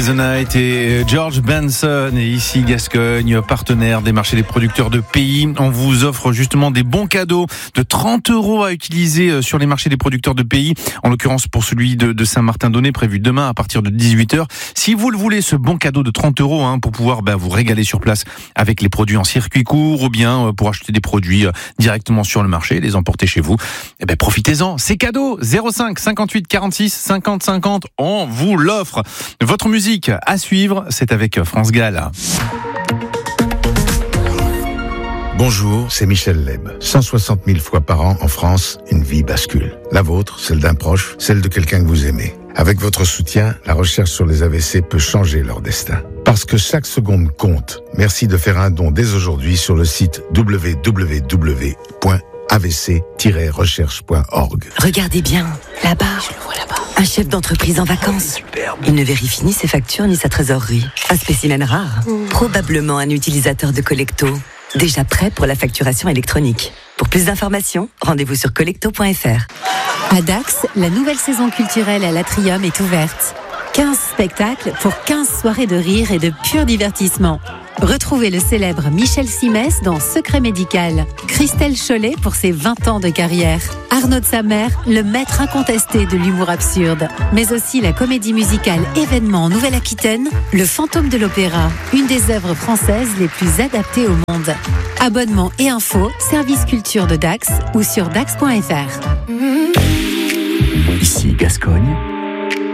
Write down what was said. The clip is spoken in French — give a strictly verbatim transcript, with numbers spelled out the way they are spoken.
The Night et George Benson et ici Gascogne, partenaire des marchés des producteurs de pays. On vous offre justement des bons cadeaux de trente euros à utiliser sur les marchés des producteurs de pays. En l'occurrence pour celui de, de Saint-Martin-d'Aunay prévu demain à partir de dix-huit heures. Si vous le voulez, ce bon cadeau de trente euros hein, pour pouvoir bah, vous régaler sur place avec les produits en circuit court ou bien euh, pour acheter des produits euh, directement sur le marché, les emporter chez vous. Eh ben profitez-en, c'est cadeau. zéro cinq cinquante-huit quarante-six cinquante cinquante, on vous l'offre. Votre musique à suivre, c'est avec France Gall. Bonjour, c'est Michel Leb. cent soixante mille fois par an en France, une vie bascule. La vôtre, celle d'un proche, celle de quelqu'un que vous aimez. Avec votre soutien, la recherche sur les A V C peut changer leur destin. Parce que chaque seconde compte. Merci de faire un don dès aujourd'hui sur le site w w w point a v c tiret recherche point org. Regardez bien, là-bas. Je le vois là-bas. Un chef d'entreprise en vacances. Superbe. Il ne vérifie ni ses factures ni sa trésorerie. Un spécimen rare. Mmh. Probablement un utilisateur de Collecto. Déjà prêt pour la facturation électronique. Pour plus d'informations, rendez-vous sur collecto point f r. À Dax, la nouvelle saison culturelle à l'Atrium est ouverte. quinze spectacles pour quinze soirées de rire et de pur divertissement. Retrouvez le célèbre Michel Simès dans Secret médical, Christelle Chollet pour ses vingt ans de carrière, Arnaud de Samer, le maître incontesté de l'humour absurde, mais aussi la comédie musicale événement en Nouvelle-Aquitaine, Le Fantôme de l'Opéra, une des œuvres françaises les plus adaptées au monde. Abonnement et infos, service culture de Dax ou sur dax point f r. Ici Gascogne.